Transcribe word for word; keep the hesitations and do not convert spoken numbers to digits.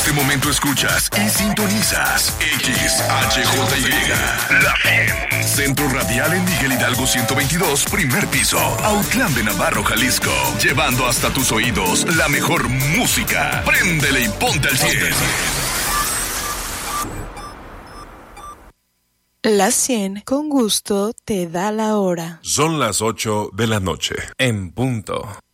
este momento escuchas y sintonizas X H J Y, La cien. Centro Radial en Miguel Hidalgo ciento veintidós, primer piso, Autlán de Navarro, Jalisco. Llevando hasta tus oídos la mejor música. Préndele y ponte al cien. La cien con gusto te da la hora. Son las ocho de la noche, en punto.